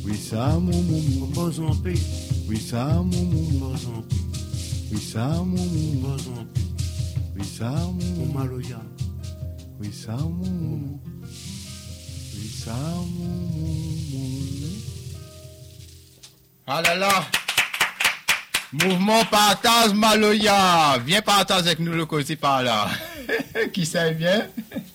Oui, ça, mon moumou. Repose en paix. Oui, ça, mon moumou. Repose en paix. Oui, ça, mon moumou. Repose en paix. Oui, ça, mon Mon moumou. Maloya. Oui, ça, mon moumou. Oui, ça, mon moumou. Ah là là! Mouvement Partage Maloya! Viens partager avec nous le côté par là. Qui sait bien?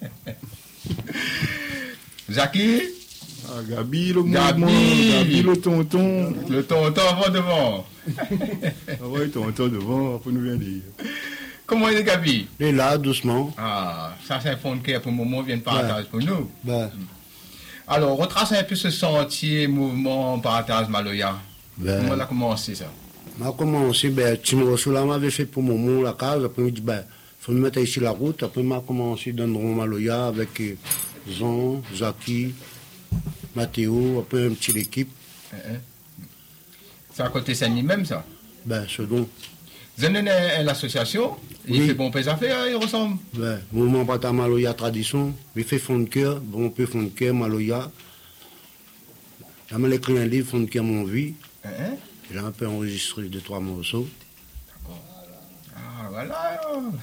Jackie? Ah, Gabi, le Gabi. mouvement. Gabi, le tonton. Le tonton va devant. Ah ouais, tonton devant, après nous vient dire. Comment est Gabi? Il est là, doucement. Ah, ça c'est un fond de cœur pour le moment, vient de partage pour nous. Ben, Alors, retrace un peu ce sentier mouvement Partage Maloya. ben, Comment on a commencé ça? on a commencé, ben, Timor Soula m'avait fait pour mon la case. Après, il me dit, ben, faut me mettre ici la route. Après, on a commencé dans le Maloya avec Jean, Zaki, Mathéo, après un petit équipe. C'est à côté Saint-Denis même ça? Ben, ce dont, Zenon est l'association, il Oui. fait bon pèse affaires, il ressemble. ben, mouvement Partage Maloya tradition. Il fait fond de cœur, bon peu fond de cœur, Maloya. Là, j'ai écrit un livre, fond de cœur, mon vie. J'ai un peu enregistré 2-3 morceaux. Ah, voilà.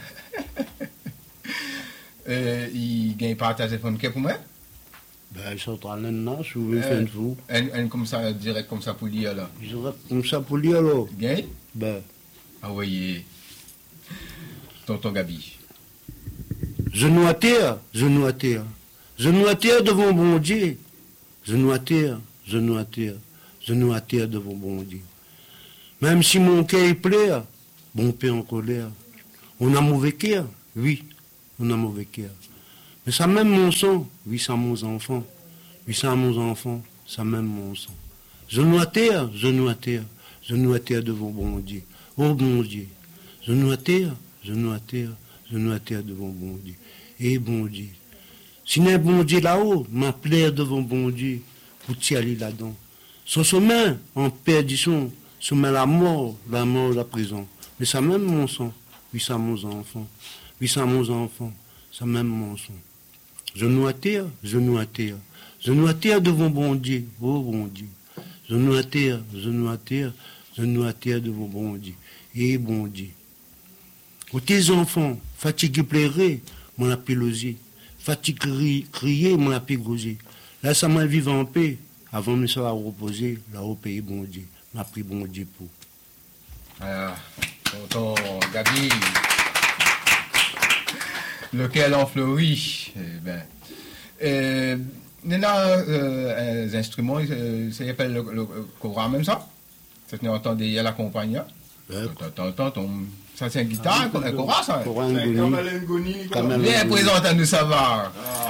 Il gagne partage de fonds pour moi? Ben, ils sont en train de je vous faire une fou. Un comme ça, direct comme ça pour lire là. Ils sont comme ça pour lire, alors. Il gagne? Ben, Ah oui. Tonton Gabi. genou à terre, genou à terre. Genou à terre devant bon Dieu. Genou à terre, genou à terre. Genou à terre devant bon Dieu. Même si mon cœur est plein, bon père en colère. On a mauvais cœur, oui, on a mauvais cœur. Mais ça même mon sang, oui, ça mon enfant. Oui, ça mon enfant, ça même mon sang. Genou à terre, genou à terre. Genou à terre devant bon Dieu. Oh bon Dieu. Genou à terre, genou à terre. Genou à terre devant bon Dieu. Et bon Dieu. Si n'est bon Dieu là-haut, ma plaire devant bon Dieu, pour t'y aller là-dedans. Son sommet en perdition, sommet la mort, la prison. Mais ça même mon sang, oui ça mon enfant, oui ça mon enfant, ça même mon sang. Genou à terre, genou à terre, genou à terre devant bon Dieu, oh bon Dieu. Genou à terre, genou à terre, genou à terre devant bon Dieu, et bon Dieu. Aux tes enfants, fatigués pleurer, mon appel osé. Fatigué crier, mon appel gosé. Là, ça m'a vivre en paix. Avant de me faire reposer, là, au pays, bon Dieu. M'a pris bon Dieu pour. Ah, tonton Gabi. Lequel en fleurit. Il y a des instruments, ça s'appelle le cora, même ça? Ça tenait entendu, il y a la compagnie. Ça c'est une guitare, un cora, ça? Viens, présente-nous ça va.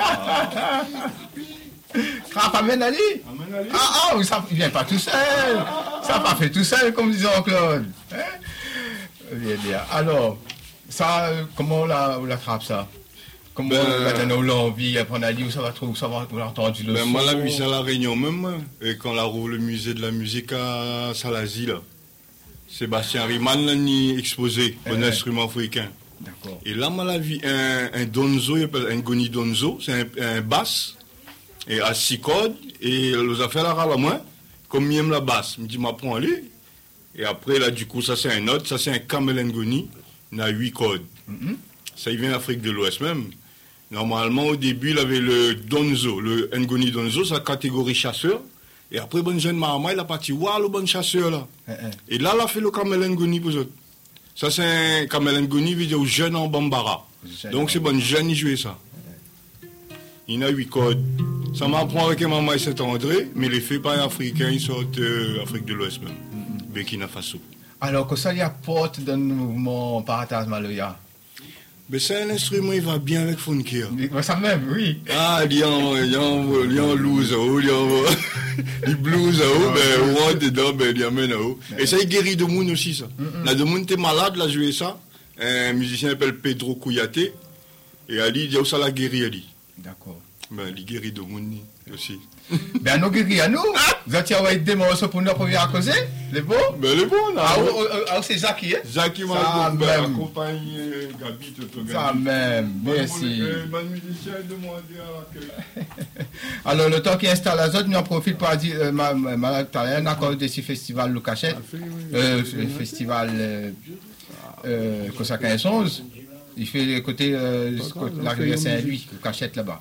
Crap, amène Ali. Ah, ça ne vient pas tout seul. Ça n'a pas fait tout seul, comme disait Claude. Bien. Alors, ça, comment on la trappe ça? Comment on l'a envie, après on a dit où ça va entendu le son? Moi, la mise à la Réunion même, et quand on la roule le musée de la musique à Salazie, là, Sébastien Riemann l'a exposé, un instrument africain. D'accord. Et là, moi, la vie, un donzo, il appelle un goni donzo, c'est un basse, et à 6 cordes, et les affaires là, à moi, comme il aime la basse, il me dit, m'apprends à aller. Et après, là, du coup, ça c'est un autre, ça c'est un camel ngoni, il a 8 cordes. Ça, il vient d'Afrique de l'Ouest même. Normalement, au début, il avait le donzo, le ngoni donzo, sa catégorie chasseur. Et après, bon jeune Marama, il a parti voir le bon chasseur là. Et là, il a fait le camel ngoni pour eux. Ça, c'est un camel ngoni, il veut dire jeune en Bambara. Donc, c'est bon jeune, il jouait ça. Il a 8 cordes. Ça m'apprend avec maman et Saint-André, mais les faits pas africains, ils sortent d'Afrique de l'Ouest même. Burkina Faso. Alors que ça y apporte dans le mouvement Partage Maloya. Mais c'est un instrument, il va bien avec Funkia. Ça même, oui. Ah, il y a un loose, il blues, ben, on dedans, ben, il y a un haut. Et ça, il guérit de monde aussi, ça. Là, de monde, t'es malade, là, joué ça. Un musicien s'appelle Pedro Kouyaté. Et Ali, il dit, où ça l'a guéri, Ali. D'accord. Ben, il guérit de monde aussi. Ben, nous guérit à nous. Vous avez envoyé des morceaux pour nous première à causer. Les beaux? Ben, les bons, là. C'est Jackie, hein? Jackie m'a accompagné Gabi, Toto Gabi. Ça même, merci. Bonne musicien demandé à l'accueil. Alors, le temps qui installe la zone, nous en profite pour dire, un accord de ce festival Lucachette, festival Cossack 11. Il fait le côté la rivière Saint-Louis, Lucachette là-bas.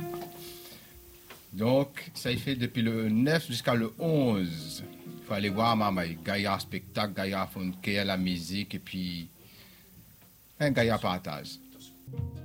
Donc, ça il fait depuis le 9 jusqu'à le 11. Il faut aller voir maman. Gaïa spectacle, Gaïa fonke, la musique et puis un Gaïa partage.